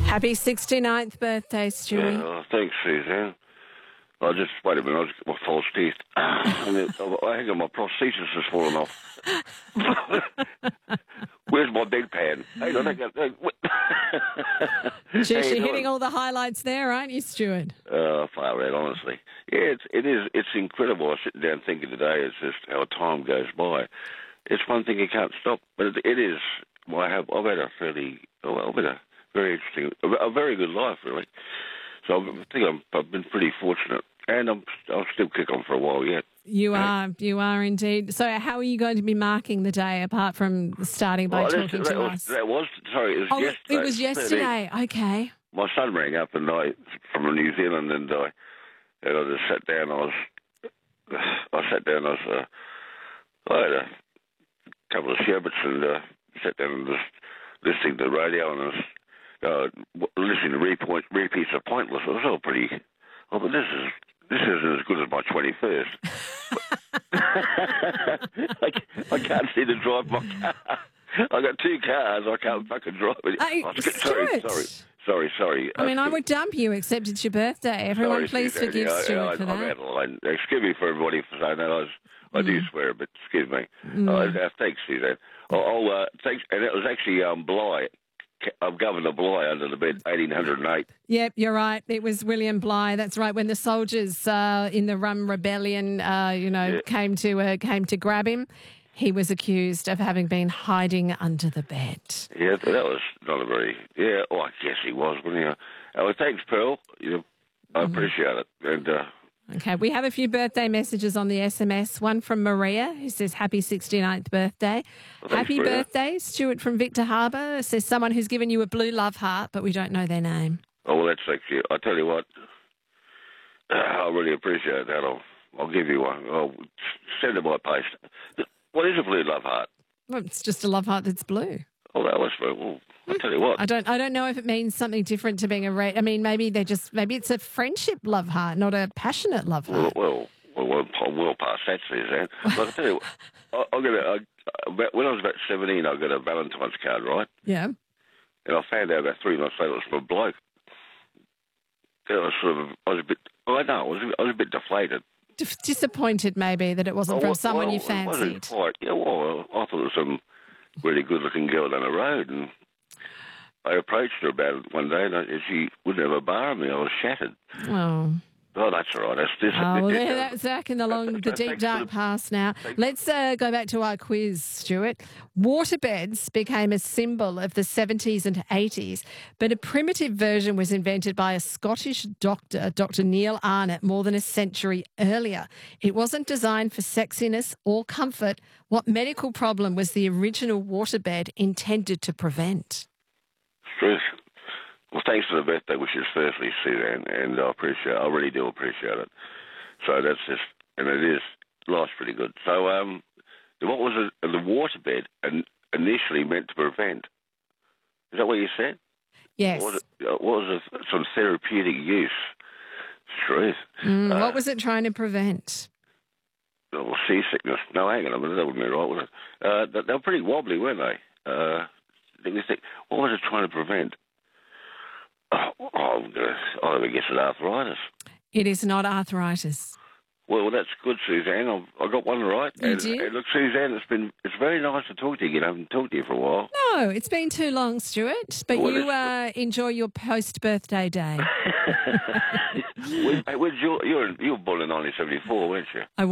Happy 69th birthday, Stewie. Yeah, thanks, Suzanne. Wait a minute, I just got my false teeth. I think my prosthesis has fallen off. Where's my bedpan? Hey, I think Jeez, you're hitting all the highlights there, aren't you, Stuart? Far out, honestly. Yeah, it's incredible. I sit down thinking today, it's just how time goes by. It's one thing you can't stop, but it is. I've had a very interesting, a very good life, really. So I think I've been pretty fortunate, and I'll still kick on for a while yet. You are indeed. So how are you going to be marking the day, apart from starting by talking to us? It was yesterday. It was yesterday. Okay. My son rang up from New Zealand, and I just sat down. I had a couple of sherbets and sat down and just listening to the radio and listening to repeats of Pointless. It was all pretty. Oh, but this isn't as good as my 21st. I can't seem to drive my car. I got two cars. I can't fucking drive it. Sorry. I mean, I would dump you, except it's your birthday. Everyone, please forgive Stuart for that. I'm out of line. Excuse me for everybody for saying that. I do swear, but excuse me. Thanks, Suzanne. Thanks. And it was actually Bligh. Governor Bligh under the bed, 1808. Yep, you're right. It was William Bligh. That's right. When the soldiers in the Rum Rebellion, came to grab him, he was accused of having been hiding under the bed. Yeah, that was not a very. Yeah, I guess he was, wasn't he? Well, thanks, Pearl. I appreciate it. And. Okay, we have a few birthday messages on the SMS. One from Maria, who says, happy 69th birthday. Thanks, happy Maria. birthday. Stuart from Victor Harbour says someone who's given you a blue love heart, but we don't know their name. Oh, well, that's actually, I tell you what, I really appreciate that. I'll give you one. I'll send it by post. What is a blue love heart? Well, it's just a love heart that's blue. Oh, that was blue. Well, I'll tell you what. I don't know if it means something different to being a red. I mean, maybe it's a friendship love heart, not a passionate love heart. Well, past that, Suzanne. But I tell you what, when I was about 17, I got a Valentine's card, right? Yeah. And I found out about 3 months later it was from a bloke. I was a bit deflated. Disappointed, maybe, that it wasn't from someone you fancied. I thought it was some really good-looking girl down the road, and I approached her about it one day, and she wouldn't have a bar on me. I was shattered. Oh, that's all right. That's back in the deep, dark past now. Let's go back to our quiz, Stuart. Waterbeds became a symbol of the 70s and 80s, but a primitive version was invented by a Scottish doctor, Dr. Neil Arnott, more than a century earlier. It wasn't designed for sexiness or comfort. What medical problem was the original waterbed intended to prevent? Stress. Well, thanks for the birthday wishes, firstly, Suzanne, and I really do appreciate it. So that's just, and it is, life's pretty good. So, what was the waterbed initially meant to prevent? Is that what you said? Yes. What was some therapeutic use? Truth. What was it trying to prevent? Well, seasickness. No, hang on a minute, that wouldn't be right, was it? They were pretty wobbly, weren't they? Let me think. What was it trying to prevent? I guess it's arthritis. It is not arthritis. Well, that's good, Suzanne. I got one right. You did? And look, Suzanne, it's very nice to talk to you again. I haven't talked to you for a while. No, it's been too long, Stuart. But you enjoy your post-birthday day. You were born in 1974, weren't you?